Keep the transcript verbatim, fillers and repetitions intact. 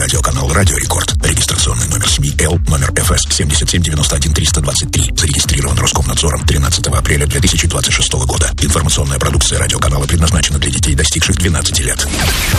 Радиоканал «Радио Рекорд». Регистрационный номер семьи Л, номер эф эс семь семь девять один три два три. Зарегистрирован Роскомнадзором тринадцатого апреля две тысячи двадцать шестого года. Информационная продукция радиоканала предназначена для детей, достигших двенадцати лет.